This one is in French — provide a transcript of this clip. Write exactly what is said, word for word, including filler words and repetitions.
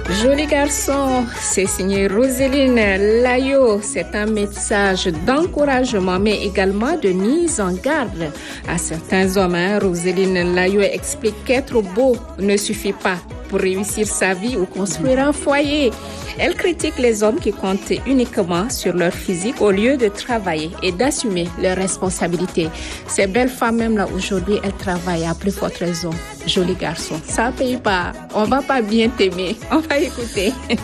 Joli garçon, c'est signé Roseline Layo. C'est un message d'encouragement, mais également de mise en garde à certains hommes. Hein. Roseline Layo explique qu'être beau ne suffit pas pour réussir sa vie ou construire un foyer. Elle critique les hommes qui comptent uniquement sur leur physique au lieu de travailler et d'assumer leurs responsabilités. Ces belles femmes, même là aujourd'hui, elles travaillent à plus forte raison. Joli garçon, ça paye pas. On va pas bien t'aimer. On va écouter.